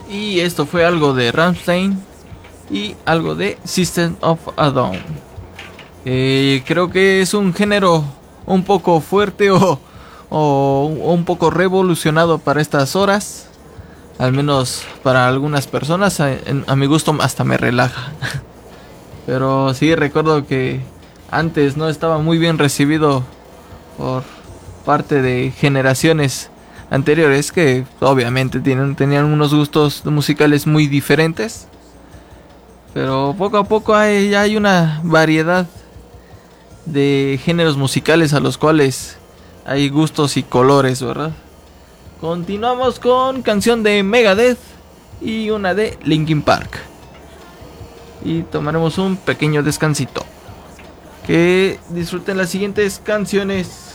Y esto fue algo de Rammstein y algo de System of a Down. Creo que es un género un poco fuerte o un poco revolucionado para estas horas. Al menos para algunas personas. A mi gusto hasta me relaja. Pero sí recuerdo que antes no estaba muy bien recibido por parte de generaciones anteriores que obviamente tenían unos gustos musicales muy diferentes. Pero poco a poco hay una variedad de géneros musicales a los cuales hay gustos y colores, ¿verdad? Continuamos con canción de Megadeth y una de Linkin Park. Y tomaremos un pequeño descansito. Que disfruten las siguientes canciones.